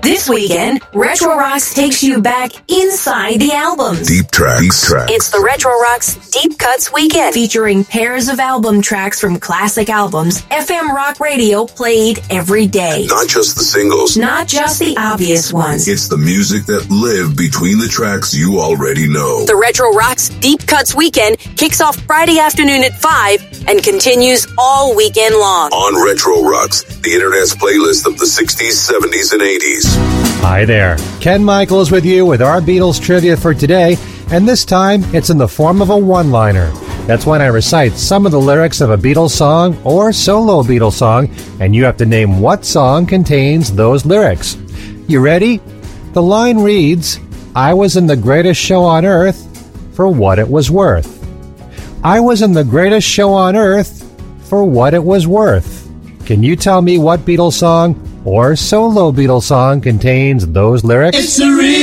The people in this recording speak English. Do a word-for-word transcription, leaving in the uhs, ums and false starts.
This weekend, Retro Rocks takes you back inside the albums. Deep tracks. Deep tracks. It's the Retro Rocks Deep Cuts Weekend, featuring pairs of album tracks from classic albums F M rock radio played every day. Not just the singles. Not just the obvious ones. It's the music that lived between the tracks you already know. The Retro Rocks Deep Cuts Weekend kicks off Friday afternoon at five and continues all weekend long. On Retro Rocks, the internet's playlist of the sixties, seventies, and eighties. Hi there. Ken Michaels with you with our Beatles trivia for today, and this time it's in the form of a one-liner. That's when I recite some of the lyrics of a Beatles song or solo Beatles song, and you have to name what song contains those lyrics. You ready? The line reads, I was in the greatest show on earth for what it was worth. I was in the greatest show on earth for what it was worth. Can you tell me what Beatles song or solo Beatles song contains those lyrics? It's a real